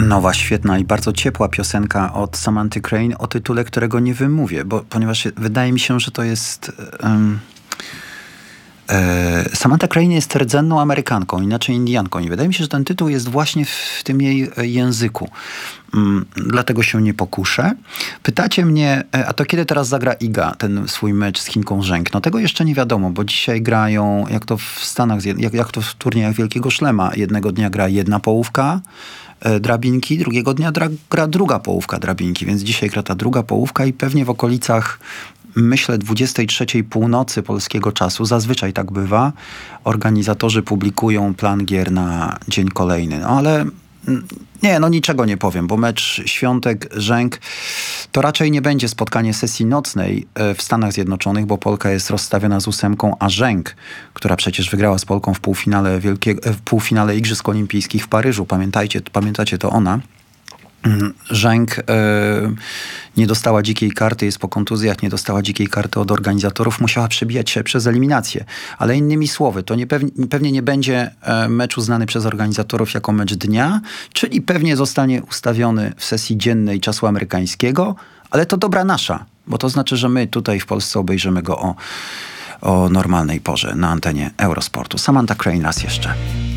Nowa, świetna i bardzo ciepła piosenka od Samanty Crane o tytule, którego nie wymówię, ponieważ wydaje mi się, że to jest... Samantha Crane jest rdzenną Amerykanką, inaczej Indianką i wydaje mi się, że ten tytuł jest właśnie w tym jej języku. Dlatego się nie pokuszę. Pytacie mnie, a to kiedy teraz zagra Iga ten swój mecz z Chinką Rzęk? No tego jeszcze nie wiadomo, bo dzisiaj grają, jak to w Stanach, jak to w turniejach Wielkiego Szlema. Jednego dnia gra jedna połówka drabinki, drugiego dnia gra druga połówka drabinki, więc dzisiaj gra ta druga połówka i pewnie w okolicach, myślę, 23 północy polskiego czasu, zazwyczaj tak bywa, organizatorzy publikują plan gier na dzień kolejny. No ale niczego nie powiem, bo mecz Świątek-Rzęk to raczej nie będzie spotkanie sesji nocnej w Stanach Zjednoczonych, bo Polka jest rozstawiona z 8, a Rzęk, która przecież wygrała z Polką w półfinale Igrzysk Olimpijskich w Paryżu, pamiętacie, to ona. Rzęk nie dostała dzikiej karty, jest po kontuzjach, nie dostała dzikiej karty od organizatorów, musiała przebijać się przez eliminację. Ale innymi słowy, to pewnie nie będzie mecz uznany przez organizatorów jako mecz dnia, czyli pewnie zostanie ustawiony w sesji dziennej czasu amerykańskiego, ale to dobra nasza, bo to znaczy, że my tutaj w Polsce obejrzymy go o normalnej porze na antenie Eurosportu. Samantha Crane raz jeszcze.